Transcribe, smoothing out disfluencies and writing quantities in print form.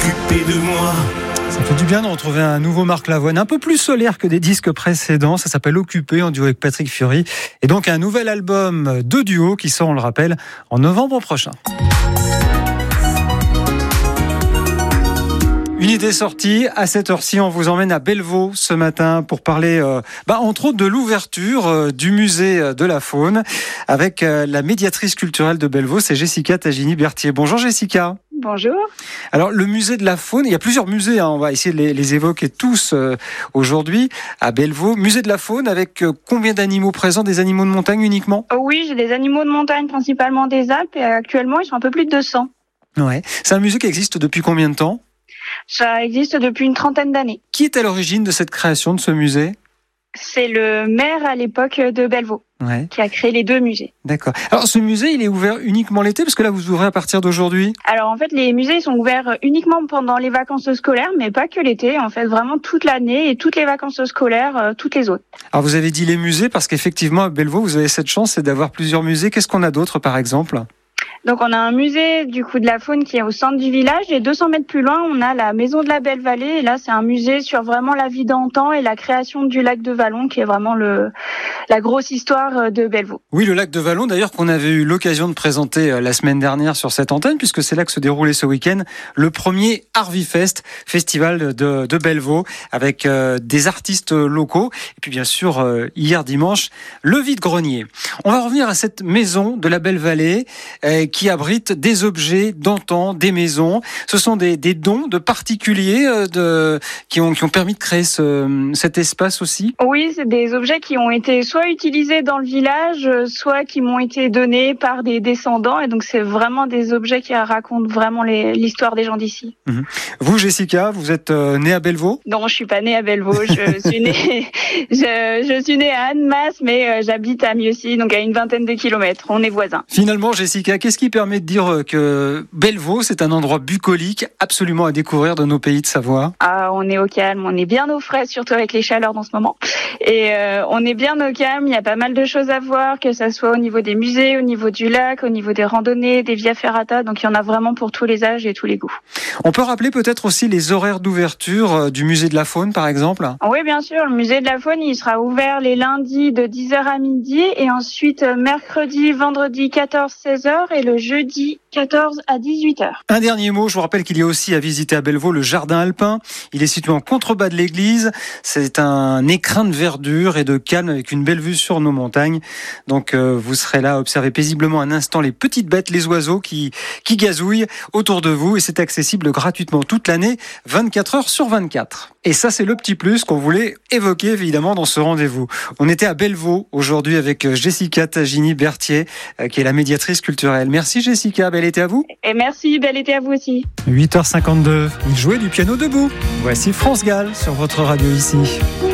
occupé de moi. Ça fait du bien de retrouver un nouveau Marc Lavoine, un peu plus solaire que des disques précédents. Ça s'appelle Occupé, en duo avec Patrick Fiori. Et donc un nouvel album de duo qui sort, on le rappelle, en novembre prochain. Une idée sortie, à cette heure-ci, on vous emmène à Bellevaux ce matin pour parler, entre autres, de l'ouverture du musée de la faune avec la médiatrice culturelle de Bellevaux, c'est Jessica Tagini-Berthier. Bonjour Jessica. Bonjour. Alors le musée de la faune, il y a plusieurs musées, on va essayer de les évoquer tous aujourd'hui à Bellevaux. Musée de la faune avec combien d'animaux présents, des animaux de montagne uniquement ? Oui, j'ai des animaux de montagne, principalement des Alpes, et actuellement ils sont un peu plus de 200. Ouais. C'est un musée qui existe depuis combien de temps ? Ça existe depuis une 30aine d'années. Qui est à l'origine de cette création de ce musée ? C'est le maire à l'époque de Bellevaux qui a créé les deux musées. D'accord. Alors ce musée, il est ouvert uniquement l'été, parce que là vous ouvrez à partir d'aujourd'hui ? Alors en fait, les musées sont ouverts uniquement pendant les vacances scolaires, mais pas que l'été, en fait vraiment toute l'année et toutes les vacances scolaires, toutes les autres. Alors vous avez dit les musées, parce qu'effectivement à Bellevaux, vous avez cette chance, c'est d'avoir plusieurs musées. Qu'est-ce qu'on a d'autre par exemple ? Donc on a un musée du coup de la faune qui est au centre du village et 200 mètres plus loin on a la maison de la Belle Vallée et là c'est un musée sur vraiment la vie d'antan et la création du lac de Vallon qui est vraiment la grosse histoire de Bellevaux. Oui, le lac de Vallon d'ailleurs qu'on avait eu l'occasion de présenter la semaine dernière sur cette antenne puisque c'est là que se déroulait ce week-end le premier Arvifest, festival de Bellevaux avec des artistes locaux et puis bien sûr hier dimanche le vide-grenier. On va revenir à cette maison de la Belle Vallée qui abrite des objets d'antan, des maisons. Ce sont des dons de particuliers qui ont permis de créer cet espace aussi. Oui, c'est des objets qui ont été soit utilisés dans le village, soit qui m'ont été donnés par des descendants. Et donc, c'est vraiment des objets qui racontent vraiment l'histoire des gens d'ici. Mmh. Vous, Jessica, vous êtes née à Bellevaux ? Non, je suis pas née à Bellevaux. Je suis née à Annemasse, mais j'habite à Mieuxy, donc à une 20aine de kilomètres. On est voisins. Finalement, Jessica, qu'est-ce qui permet de dire que Bellevaux, c'est un endroit bucolique absolument à découvrir de nos pays de Savoie ? Ah, on est au calme, on est bien au frais, surtout avec les chaleurs dans ce moment. Et on est bien au calme, il y a pas mal de choses à voir, que ça soit au niveau des musées, au niveau du lac, au niveau des randonnées, des via ferrata, donc il y en a vraiment pour tous les âges et tous les goûts. On peut rappeler peut-être aussi les horaires d'ouverture du musée de la faune, par exemple ? Oui, bien sûr, le musée de la faune, il sera ouvert les lundis de 10h à midi et ensuite mercredi, vendredi 14-16h et le jeudi 14 à 18h. Un dernier mot, je vous rappelle qu'il y a aussi à visiter à Bellevaux le jardin alpin. Il est situé en contrebas de l'église. C'est un écrin de verdure et de calme avec une belle vue sur nos montagnes. Donc vous serez là à observer paisiblement un instant les petites bêtes, les oiseaux qui gazouillent autour de vous et c'est accessible gratuitement toute l'année, 24 heures sur 24. Et ça, c'est le petit plus qu'on voulait évoquer évidemment dans ce rendez-vous. On était à Bellevaux aujourd'hui avec Jessica Tagini-Berthier, qui est la médiatrice culturelle. Merci Jessica, bel été à vous. Et merci, bel été à vous aussi. 8h52, il jouait du piano debout. Voici France Gall sur votre radio ici.